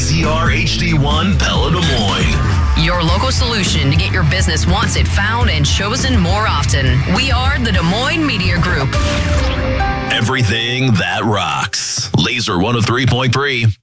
KCR HD1 Pella Des Moines. Your local solution to get your business wanted, found, and chosen more often. We are the Des Moines Media Group. Everything that rocks. Laser 103.3.